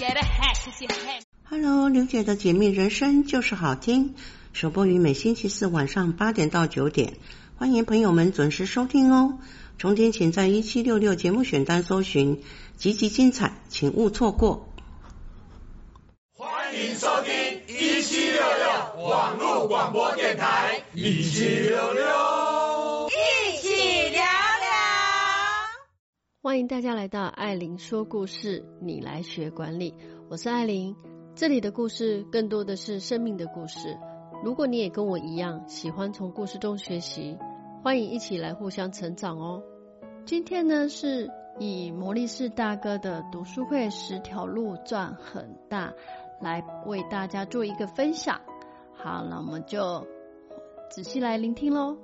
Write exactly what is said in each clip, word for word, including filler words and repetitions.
Hello， 刘姐的解密人生就是好听，首播于每星期四晚上八点到九点，欢迎朋友们准时收听哦。重点请在一七六六节目选单搜寻，集集精彩，请勿错过。 欢迎收听一七六六网络广播电台，一七六六， 一起聊聊。 欢迎大家来到艾琳说故事，你来学管理，我是艾琳。这里的故事更多的是生命的故事。如果你也跟我一样喜欢从故事中学习，欢迎一起来互相成长哦。今天呢，是以魔力士大哥的读书会十条路赚很大来为大家做一个分享。好，那我们就仔细来聆听咯。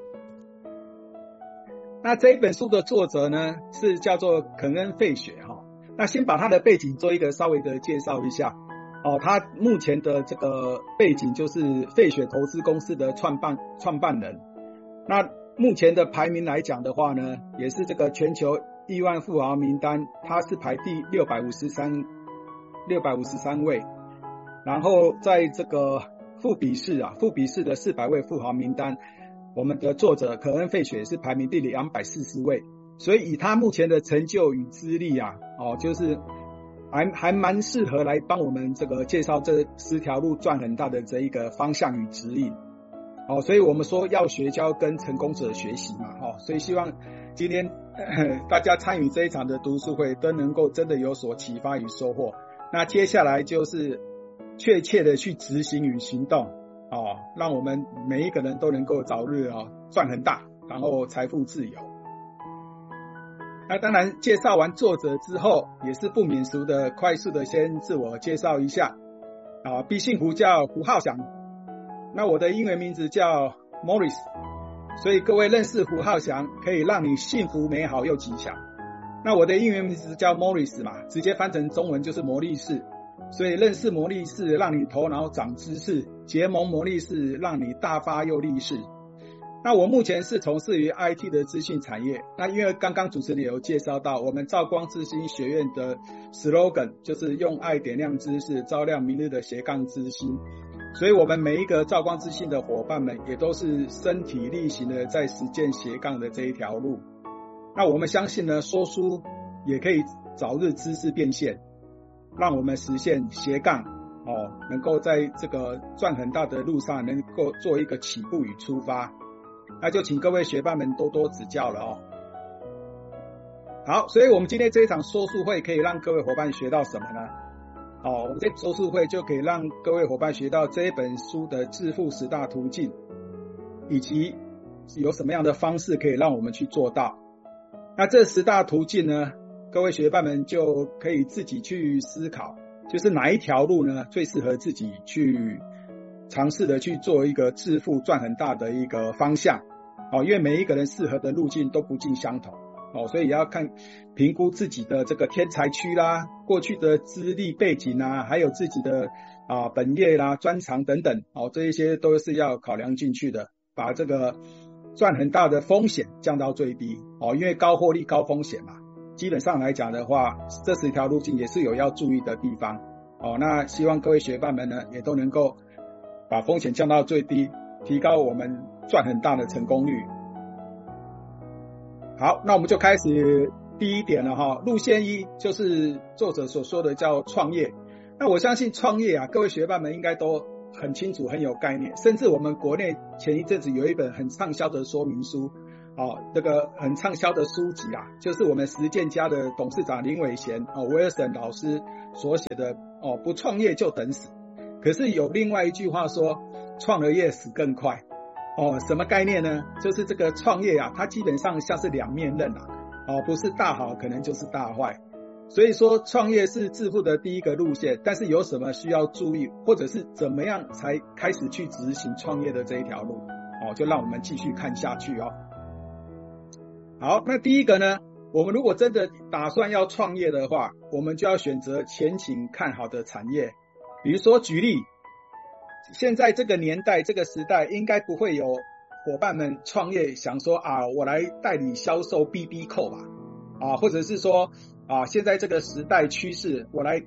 那这一本书的作者呢，是叫做肯恩·费雪哈。那先把他的背景做一个稍微的介绍一下。哦，他目前的这个背景就是费雪投资公司的创办创办人。那目前的排名来讲的话呢，也是这个全球亿万富豪名单，他是排第六百五十三位。然后在这个富比士啊，富比士的四百位富豪名单，我们的作者肯恩·费雪是排名第两百四十位。所以以他目前的成就与资历啊，哦，就是还还蛮适合来帮我们这个介绍这十条路赚很大的这一个方向与指引。哦，所以我们说要学教跟成功者学习嘛，哦，所以希望今天、呃、大家参与这一场的读书会都能够真的有所启发与收获。那接下来就是确切的去执行与行动，哦，让我们每一个人都能够早日啊、哦、赚很大，然后财富自由。那当然介绍完作者之后，也是不免俗的快速的先自我介绍一下啊，毕姓胡叫胡浩翔，那我的英文名字叫 Morris， 所以各位认识胡浩翔可以让你幸福美好又吉祥。那我的英文名字叫 Morris 嘛，直接翻成中文就是魔力士，所以认识魔力士让你头脑长知识，结盟魔力士让你大发又利市。那我目前是从事于 I T 的资讯产业，那因为刚刚主持人有介绍到我们兆光知新学院的 slogan 就是用爱点亮知识，照亮明日的斜杠知新，所以我们每一个兆光知新的伙伴们也都是身体力行的在实践斜杠的这一条路。那我们相信呢，说书也可以早日知识变现，让我们实现斜杠哦，能够在这个赚很大的路上能够做一个起步与出发。那就请各位学伴们多多指教了哦。好，所以我们今天这一场说书会可以让各位伙伴学到什么呢？哦，我们这说书会就可以让各位伙伴学到这一本书的致富十大途径，以及有什么样的方式可以让我们去做到。那这十大途径呢，各位学伴们就可以自己去思考，就是哪一条路呢最适合自己去尝试的去做一个致富赚很大的一个方向。哦，因为每一个人适合的路径都不尽相同。哦，所以也要看评估自己的这个天才区啦，过去的资历背景啊，还有自己的啊本业啦、专长等等。哦，这一些都是要考量进去的，把这个赚很大的风险降到最低。哦，因为高获利高风险嘛，基本上来讲的话，这十条路径也是有要注意的地方。哦，那希望各位学伴们呢，也都能够把风险降到最低，提高我们赚很大的成功率。好，那我们就开始第一点了哈。路线一就是作者所说的叫创业。那我相信创业啊，各位学伴们应该都很清楚很有概念，甚至我们国内前一阵子有一本很畅销的说明书，哦，这个很畅销的书籍啊，就是我们实践家的董事长林伟贤哦 Wilson 老师所写的哦，不创业就等死。可是有另外一句话说，创了业死更快。哦，什么概念呢？就是这个创业啊，它基本上像是两面刃啊，哦，不是大好可能就是大坏。所以说创业是致富的第一个路线，但是有什么需要注意，或者是怎么样才开始去执行创业的这一条路，哦，就让我们继续看下去哦。好，那第一个呢，我们如果真的打算要创业的话，我们就要选择前景看好的产业。比如说举例，现在这个年代这个时代应该不会有伙伴们创业想说啊，我来代理销售 B B 扣吧，啊，或者是说啊，现在这个时代趋势我来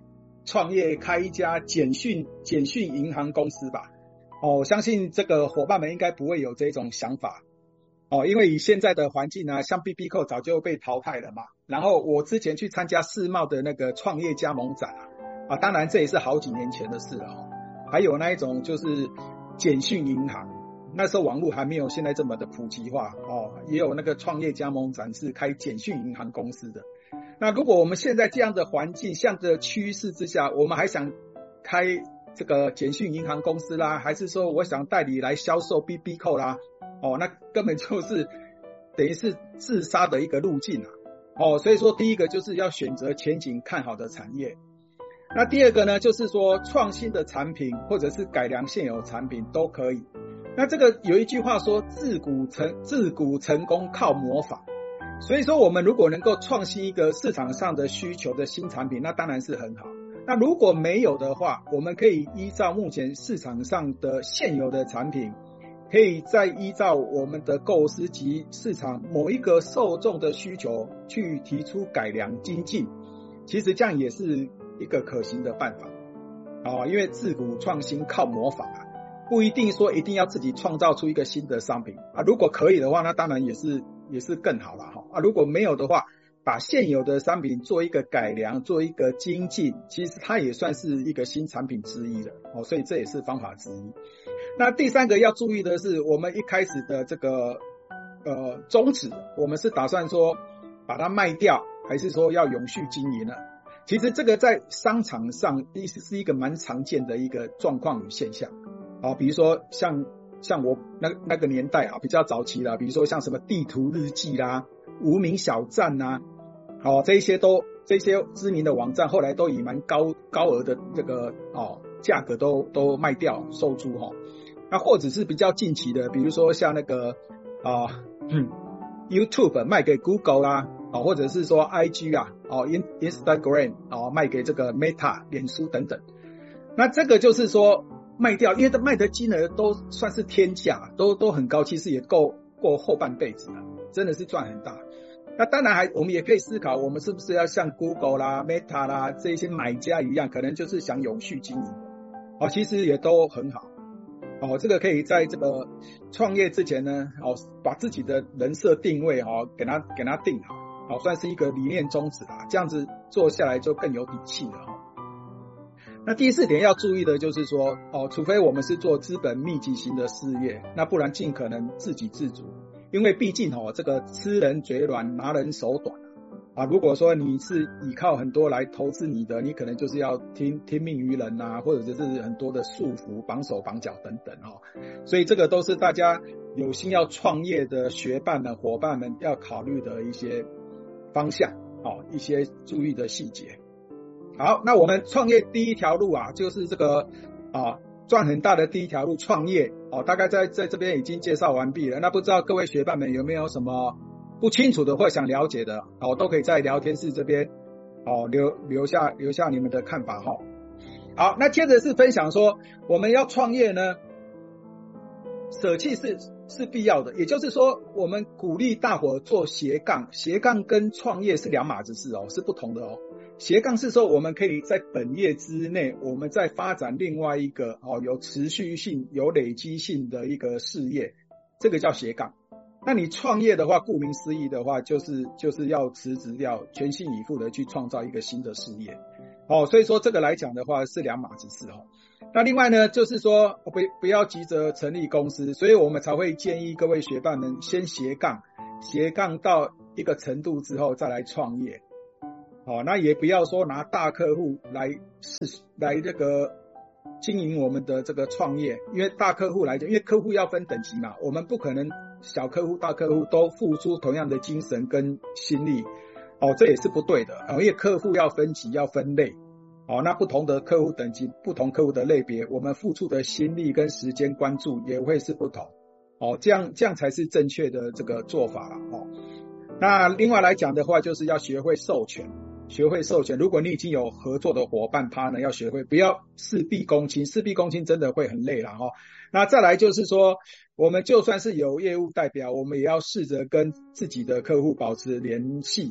创业开一家简讯简讯银行公司吧。哦，相信这个伙伴们应该不会有这种想法。哦，因为以现在的环境啊，像 B B Code 早就被淘汰了嘛。然后我之前去参加世贸的那个创业加盟展啊，啊，当然这也是好几年前的事了哦。还有那一种就是简讯银行，那时候网络还没有现在这么的普及化哦，也有那个创业加盟展是开简讯银行公司的。那如果我们现在这样的环境，这样的趋势之下，我们还想开这个简讯银行公司啦，还是说我想代理来销售 B B Code 啦，哦，那根本就是等于是自杀的一个路径啊。哦，所以说第一个就是要选择前景看好的产业。那第二个呢，就是说创新的产品或者是改良现有产品都可以。那这个有一句话说自古成自古成功靠模仿，所以说我们如果能够创新一个市场上的需求的新产品，那当然是很好。那如果没有的话，我们可以依照目前市场上的现有的产品，可以再依照我们的构思及市场某一个受众的需求去提出改良精进，其实这样也是一个可行的办法。哦，因为自古创新靠模仿啊，不一定说一定要自己创造出一个新的商品啊。如果可以的话，那当然也是也是更好了哈。啊，如果没有的话，把现有的商品做一个改良，做一个精进，其实它也算是一个新产品之一了哦，所以这也是方法之一。那第三个要注意的是，我们一开始的这个呃宗旨，我们是打算说把它卖掉，还是说要永续经营呢？其实这个在商场上是一个蛮常见的一个状况与现象啊，比如说像像我那那个年代啊，比较早期啦，比如说像什么地图日记啦、无名小站啦，哦，这一些都这些知名的网站后来都以蛮高高额的这个哦价格都都卖掉售出哈、哦。那或者是比较近期的，比如说像那个啊、嗯、YouTube 卖给 Google 啦，哦，或者是说 I G 啊，哦 Instagram 哦卖给这个 Meta 脸书等等。那这个就是说卖掉，因为它卖的金额都算是天价，都都很高，其实也够过后半辈子了，真的是赚很大。那当然还我们也可以思考，我们是不是要像 Google 啦 Meta 啦这一些买家一样，可能就是想永续经营哦，其实也都很好哦。这个可以在这个创业之前呢，哦，把自己的人设定位哦，给它给它定好，哦，算是一个理念宗旨啦，这样子做下来就更有底气了哈、哦。那第四点要注意的就是说，哦，除非我们是做资本密集型的事业，那不然尽可能自给自足。因为毕竟哦，这个吃人嘴软，拿人手短啊。如果说你是依靠很多来投资你的，你可能就是要听听命于人啊，或者是很多的束缚、绑手绑脚等等哦。所以这个都是大家有心要创业的学伴们、伙伴们要考虑的一些方向哦，一些注意的细节。好，那我们创业第一条路啊，就是这个啊。赚很大的第一条路创业哦，大概在在这边已经介绍完毕了。那不知道各位学伴们有没有什么不清楚的或想了解的哦，都可以在聊天室这边哦留留下留下你们的看法哈、哦。好，那接着是分享说我们要创业呢，舍弃是是必要的，也就是说我们鼓励大伙做斜杠，斜杠跟创业是两码子事哦，是不同的哦。斜杠是说我们可以在本业之内，我们再发展另外一个哦有持续性、有累积性的一个事业，这个叫斜杠。那你创业的话，顾名思义的话，就是就是要辞职掉，全心以赴的去创造一个新的事业。哦，所以说这个来讲的话是两码子事哦。那另外呢，就是说不不要急着成立公司，所以我们才会建议各位学伴们先斜杠，斜杠到一个程度之后再来创业。好、哦，那也不要说拿大客户来试来这个经营我们的这个创业，因为大客户来讲，因为客户要分等级嘛，我们不可能小客户、大客户都付出同样的精神跟心力，哦，这也是不对的，哦，因为客户要分级、要分类，哦，那不同的客户等级、不同客户的类别，我们付出的心力跟时间关注也会是不同，哦，这样这样才是正确的这个做法了，哦。那另外来讲的话，就是要学会授权。学会授权，如果你已经有合作的伙伴 partner， 要学会不要事必躬亲，事必躬亲真的会很累啦齁。那再来就是说，我们就算是有业务代表，我们也要试着跟自己的客户保持联系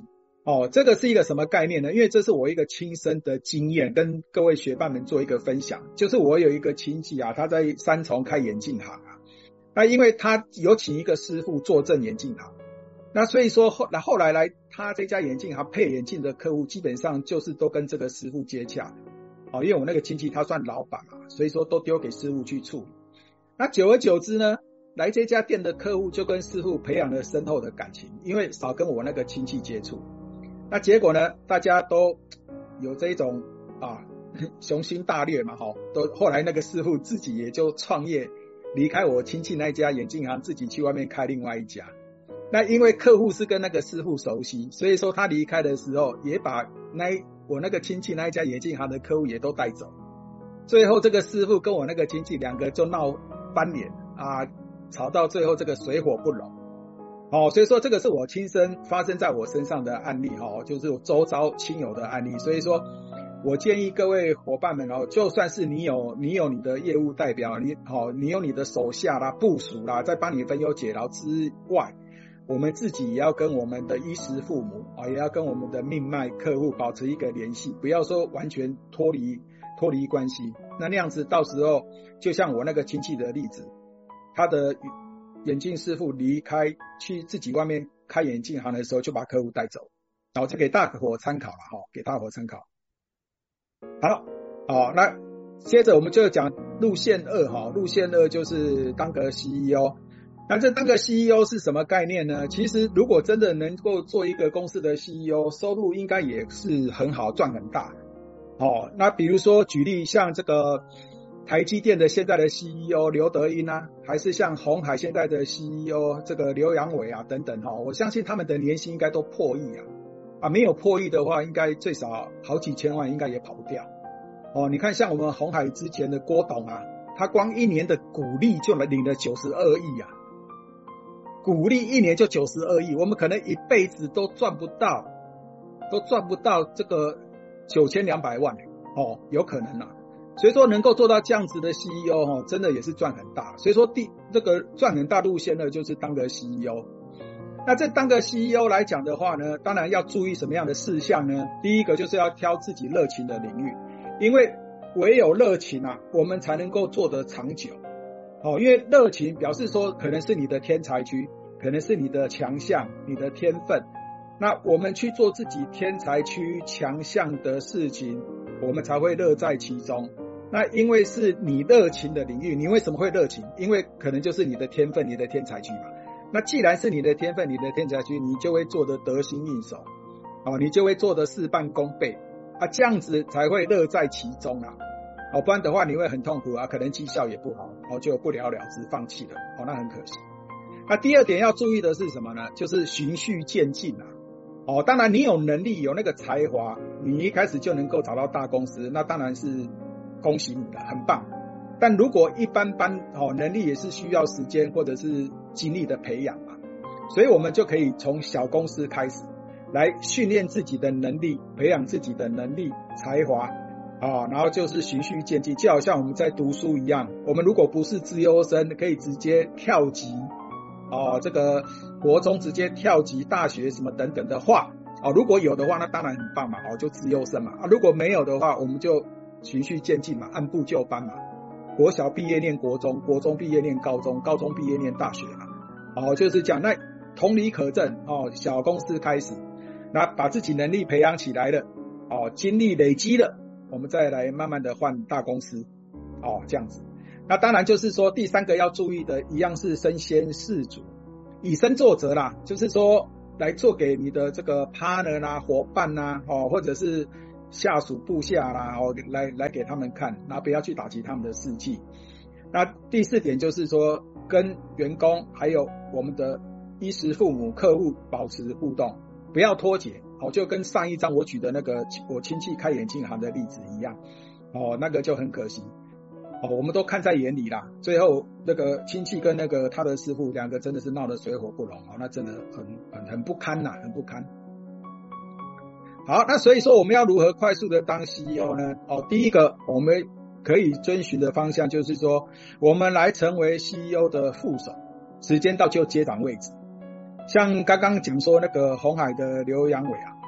哦，这个是一个什么概念呢？因为这是我一个亲身的经验，跟各位学伴们做一个分享。就是我有一个亲戚啊，他在三重开眼镜行啊，那因为他有请一个师傅坐镇眼镜行，那所以说后来后来来他这家眼镜行配眼镜的客户基本上就是都跟这个师傅接洽。哦，因为我那个亲戚他算老板嘛，所以说都丢给师傅去处理。那久而久之呢，来这家店的客户就跟师傅培养了深厚的感情，因为少跟我那个亲戚接触。那结果呢，大家都有这种啊雄心大略嘛，齁，都后来那个师傅自己也就创业，离开我亲戚那家眼镜行，自己去外面开另外一家。那因为客户是跟那个师傅熟悉，所以说他离开的时候也把那我那个亲戚那一家眼镜行的客户也都带走。最后这个师傅跟我那个亲戚两个就闹翻脸啊，吵到最后这个水火不容。哦，所以说这个是我亲身发生在我身上的案例，哦，就是我周遭亲友的案例。所以说我建议各位伙伴们，哦，就算是你有你有你的业务代表，你哦你有你的手下啦、部属啦，在帮你分忧解劳之外，我们自己也要跟我们的衣食父母啊，也要跟我们的命脉客户保持一个联系，不要说完全脱离脱离关系。那那样子到时候就像我那个亲戚的例子，他的眼镜师傅离开去自己外面开眼镜行的时候，就把客户带走。然后这给大伙参考了哈，给大伙参考。好，哦，那接着我们就讲路线二哈，路线二就是当个 C E O。那这当个 C E O 是什么概念呢？其实如果真的能够做一个公司的 C E O， 收入应该也是很好，赚很大。哦，那比如说举例像这个台积电的现在的 C E O 刘德音啊，还是像鸿海现在的 C E O 这个刘扬伟啊等等哈，我相信他们的年薪应该都破亿啊，啊没有破亿的话，应该最少好几千万应该也跑不掉。哦，你看像我们鸿海之前的郭董啊，他光一年的股利就领了九十二亿啊。股利一年就九十二亿，我们可能一辈子都赚不到，都赚不到这个九千两百万哦，有可能啊。所以说能够做到这样子的 C E O 哦，真的也是赚很大。所以说第这个赚很大路线呢，就是当个 C E O。那这当个 C E O 来讲的话呢，当然要注意什么样的事项呢？第一个就是要挑自己热情的领域，因为唯有热情啊，我们才能够做得长久。哦，因为热情表示说可能是你的天才区，可能是你的强项，你的天分。那我们去做自己天才区强项的事情，我们才会乐在其中。那因为是你热情的领域，你为什么会热情？因为可能就是你的天分，你的天才区嘛。那既然是你的天分，你的天才区，你就会做得得心应手，哦，你就会做得事半功倍啊，这样子才会乐在其中啊。哦，不然的话你会很痛苦啊，可能绩效也不好，哦，就不了了之放弃了，哦，那很可惜。那第二点要注意的是什么呢？就是循序渐进啊。哦，当然你有能力有那个才华，你一开始就能够找到大公司，那当然是恭喜你的，很棒。但如果一般般，哦，能力也是需要时间或者是精力的培养嘛，所以我们就可以从小公司开始来训练自己的能力，培养自己的能力才华。啊，然后就是循序渐进，就好像我们在读书一样，我们如果不是资优生，可以直接跳级，哦，这个国中直接跳级大学什么等等的话，哦，如果有的话，那当然很棒嘛，哦，就资优生嘛，啊，如果没有的话，我们就循序渐进嘛，按部就班嘛，国小毕业念国中，国中毕业念高中，高中毕业念大学嘛，哦，就是讲那同理可证，哦，小公司开始，那把自己能力培养起来了，哦，经历累积了。我们再来慢慢的换大公司，哦，这样子。那当然就是说第三个要注意的一样是身先士卒，以身作则啦，就是说来做给你的这个 partner 啦、伙伴啦，哦，或者是下属部下啦，哦，来来给他们看，然后不要去打击他们的士气。那第四点就是说跟员工还有我们的衣食父母、客户保持互动，不要脱节。哦，就跟上一章我举的那个我亲戚开眼镜行的例子一样，哦，那个就很可惜，哦，我们都看在眼里啦。最后那个亲戚跟那个他的师傅两个真的是闹得水火不容，哦，那真的很很很不堪呐，很不堪。好，那所以说我们要如何快速的当 C E O 呢？哦，第一个我们可以遵循的方向就是说，我们来成为 C E O 的副手，时间到就接掌位置。像刚刚讲说那个鸿海的刘扬伟啊，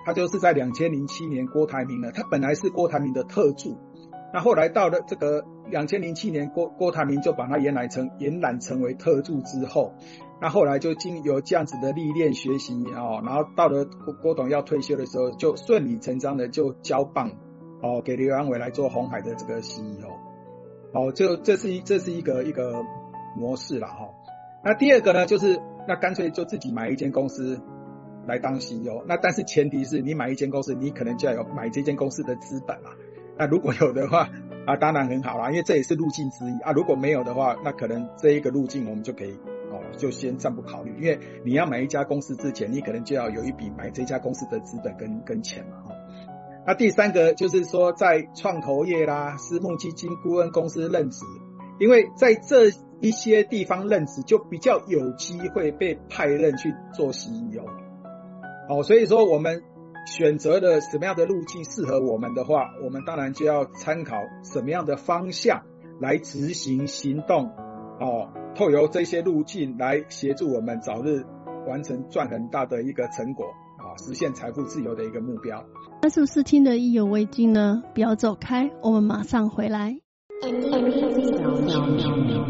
他就是在二千零七年郭台铭呢，他本来是郭台铭的特助，那后来到了这个二千零七年郭郭台铭就把他延揽成延揽成为特助之后，那后来就经由这样子的历练学习哦，然后到了郭郭董要退休的时候，就顺理成章的就交棒哦给刘扬伟来做鸿海的这个 C E O， 哦，就这是一这是一个一个模式啦哈、哦。那第二个呢，就是那干脆就自己买一间公司来当 C E O， 那但是前提是你买一间公司，你可能就要有买这间公司的资本啦。那如果有的话啊，当然很好啦，因为这也是路径之一啊。如果没有的话，那可能这一个路径我们就可以哦，就先暂不考虑，因为你要买一家公司之前，你可能就要有一笔买这家公司的资本跟跟钱嘛哈。那第三个就是说，在创投业啦、私募基金顾问公司任职，因为在这一些地方任职，就比较有机会被派任去做 C E O。哦，所以说我们选择了什么样的路径适合我们的话，我们当然就要参考什么样的方向来执行行动，哦，透由这些路径来协助我们早日完成赚很大的一个成果，啊，实现财富自由的一个目标。 那是不是听得意犹未尽呢？不要走开，我们马上回来。